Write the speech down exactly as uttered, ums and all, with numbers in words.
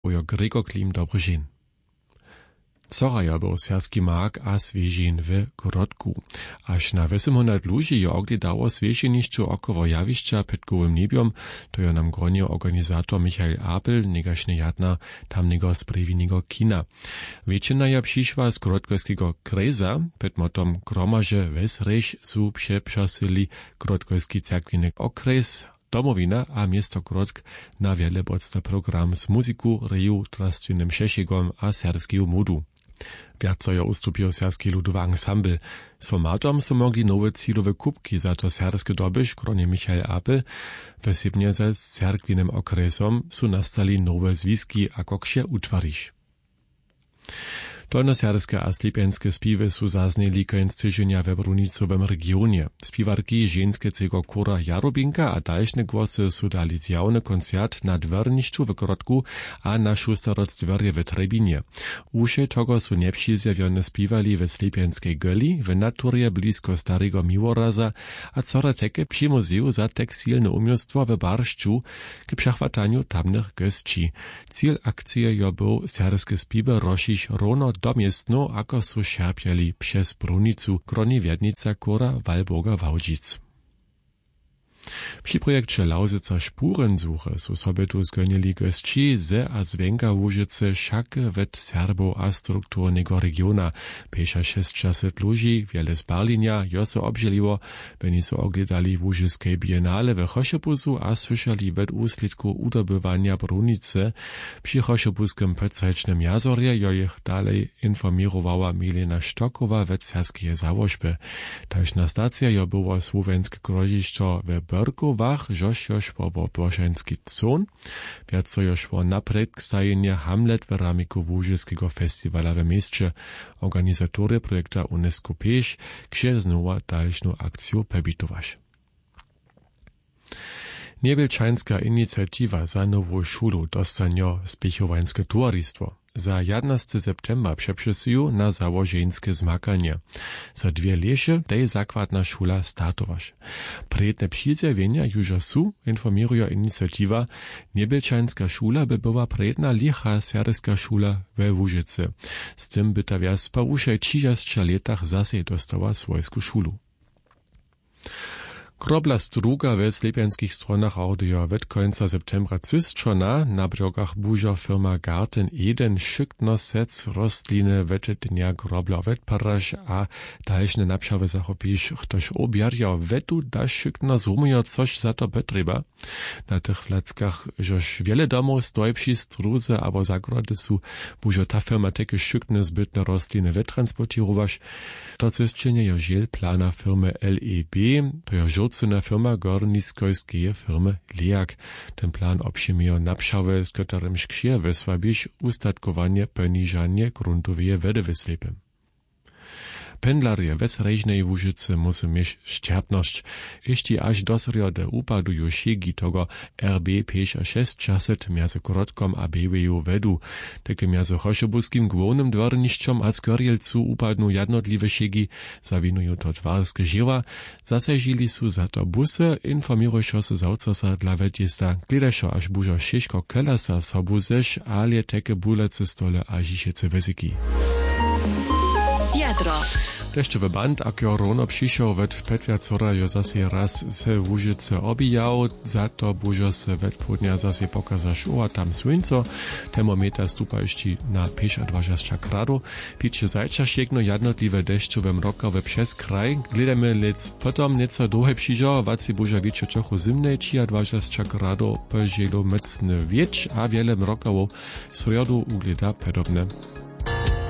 Ujo Gregor Klim Dobrožin. Coraja był serbski mak a swieżin w Grodku. Aż na ośmset ludzi jo ogledało swieżiniszczu około jawiszcza przed gołym niebiom, to jo nam gronił organizator Michael Apel, negaśnie jadna tamnego sprewiniego kina. Wiecina ja przyszła z grodkojskiego kreza, przed motom gromarze wesrejś su przeprzasili grodkojski cerkwiny okres, Domowina a miasto Grodk na wielebocny program z muzyku, reju, trastynym szeszigom a serbskiego modu. Wiacojo ustupił serbski ludowy ensemble. Z formatom są mogli nowe cilowe kubki za to serbskie dobysz, kronie Michael Apel, wesebnie ze cerkwinem okresom su nastali nowe zwiski a koksie utwarisz. Dolnoserbskie a slipenskie spiwy su zazneli końc tygodnia we brunicowym regionie. Spiwarki żeńskie cego kora Jarobinka a dalsze głosy su dali zjawny koncert na dwerniszczu w Grodku a na szóstorodstwerje w Trebinie. Usze tego su nieprzizjawione spiwali w slipenskiej Göli, w naturze blisko starego Miłoraza, a cora teke przy muzeum za tekstilne umiejstwo w Barszczu k przechwataniu tamnych gości. Cel akcji jo był serbskie spiwy rozšić rono domiestno, ako su šapjali przez brunicu kroni Wiednica kora Walburga Wałdzic. Przy projekcie Lausica Spurensuche su sobie tu zgonili gości ze a zwenka Łużyce szake wet Serbo a strukturnego regiona. Pesza sześćdziesiąt ludzi, wiele z Berlinia, jo so obżeliło, beni so ogledali Łużyskie biennale w Choszobuzu a słyszeli wet uslitku udobywania brunice. Przy Choszobuskim podsajcznym jazorje jo ich dalej informirowała Milena Sztokowa wet serskie założby. Taśna stacja jo było słowenskie groziszczo w Berkowach, żoś joż po Bożeński Zon, wiaco joż po napred stajenia Hamlet w ramiku Łużyskiego festiwala w mieście. Organizatory projekta UNESCO Peš, ksie znowa dalszą akcję pebitować. Niewielczańska inicjatywa za nową szulu dostanie spiechowańskie towarzystwo. Za jedenastego septembra przepisują na założeńskie zmakanie. Za dwie lesie tej zakładna szula startować. Predne przyjęcia już su, informuje inicjatywa, Niewielczańska szula by była predna licha serbska szula we Łużyce. Z tym by ta wiaspa już w trzydziestu latach zase dostała swojską szulu. Groblast druga w slepianskich stronach audio wet końca septembra cystrzona na brogach burza firma Garten Eden szykno sec rostliny wet dnia grobla wet paraż a dalszne napszawe zachopisz ktoś objarja wetu da szykno zumujo coś za to betreba. Na tych flackach żoż wiele domów stoi przy struze abo zagrody su burza ta firma takie szykne zbytne rostliny wetransportirować. To cystrzenie jo žiel plana firmy L E B, to jo żocyna firma gorniskojskie firmy Leak. Ten plan obszymijo napszawe, z którym szksie wysłabić ustatkowanie poniżanie gruntowej wody w Slepem. Pendlarje w Srežnej Łużyce muszą mieć ścierpność. Jeśli aż dosrio do upadu jo siegi tego R B sześćdziesiąt między Grodkom a Bełeju wedu. Takie między Choszobuskim głównym dworniszczom a Skorielcu upadną jednotliwe siegi, zawinują to twarskie żyła, zasežili su za to busy, informirują się zawcosa dla wetjesta, gledaszo aż burzo sześćko kelasa sobu zesz, ale takie bulece stole a žišece wysyki. Jadro. Deszczowy band, a korono przyszło wet Petwiacora jo zase raz se Łużyce obijał, za to burzo se wet południa zase pokazasz a tam słońco, termometer stupa jeszcze na dwadzieścia pięć gradów, picie zajcza sięgno jednotliwe deszczowe mrokowe przez kraj, gledamy lec potom nieco dłużej przyjrzał, wacy burza wiecie trochę zimnej, dwadzieścia gradów podzielu mocny wiecz, a wiele mrokowo sredu ugleda podobne.